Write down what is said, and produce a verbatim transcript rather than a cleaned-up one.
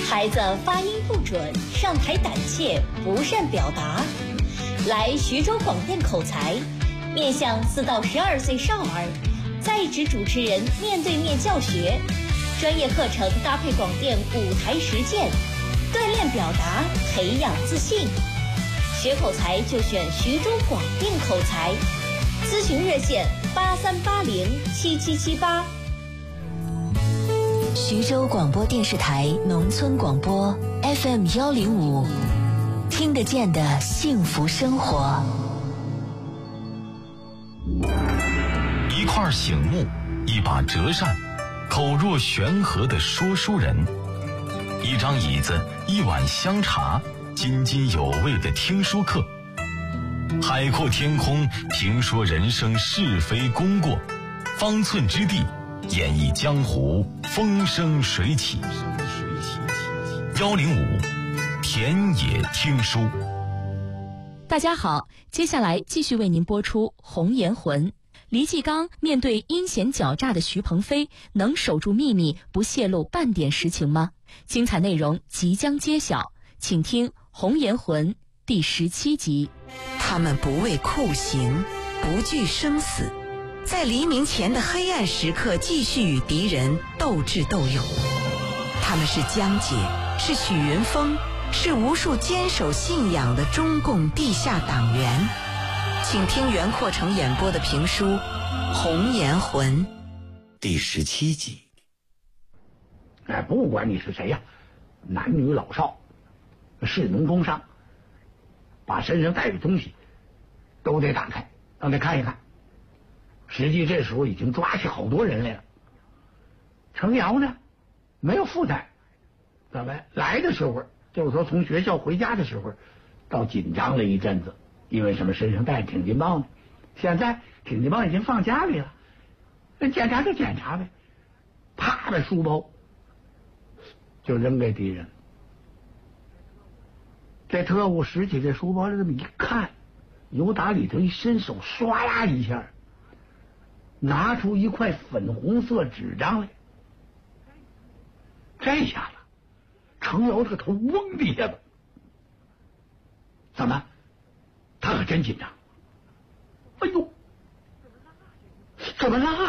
孩子发音不准，上台胆怯，不善表达，来徐州广电口才，面向四到十二岁少儿，在职主持人面对面教学，专业课程搭配广电舞台实践，锻炼表达，培养自信。学口才就选徐州广电口才，咨询热线八三八零七七七八。 徐州广播电视台农村广播 F M 幺零五，听得见的幸福生活。 一块醒木，一把折扇，口若悬河的说书人，一张椅子，一碗香茶，津津有味的听书课。海阔天空，评说人生是非功过，方寸之地，演绎江湖风生水起。幺零五田野听书。 大家好，接下来继续为您播出《红颜魂》。黎继刚面对阴险狡诈的徐鹏飞，能守住秘密，不泄露半点实情吗？精彩内容即将揭晓，请听《红颜魂》第十七集。 他们不畏酷刑，不惧生死，在黎明前的黑暗时刻继续与敌人斗智斗勇。他们是江姐，是许云峰，是无数坚守信仰的中共地下党员。请听袁阔成演播的评书《红颜魂》 第十七集。 哎，不管你是谁呀、啊，男女老少，士农工商，把身上带的东西都得打开，让他看一看。实际这时候已经抓起好多人来了。程瑶呢，没有负担，怎么来的时候，就是说从学校回家的时候，倒紧张了一阵子。因为什么？身上带挺进报呢？现在挺进报已经放家里了，那检查就检查呗。啪，把书包就扔给敌人。这特务拾起这书包这么一看，由打里头一伸手，唰啦一下，拿出一块粉红色纸张来。这下子，程瑶这个头嗡的一下子，怎么？他可真紧张，哎呦，怎么啦？